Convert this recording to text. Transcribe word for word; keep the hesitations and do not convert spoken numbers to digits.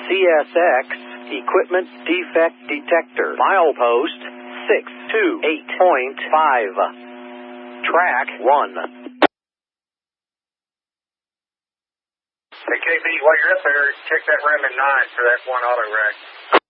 C S X Equipment Defect Detector. Milepost six two eight point five. Track one. Hey, K B, while you're up there, check that rim and nine for that one auto rack.